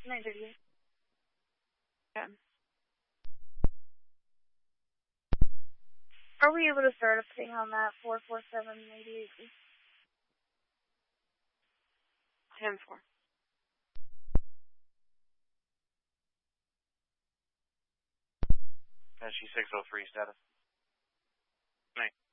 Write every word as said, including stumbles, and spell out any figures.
nine thirty-eight. Okay. Are we able to start a thing on that four four seven eighty-eight? ten four. Banshee six oh three status. Night.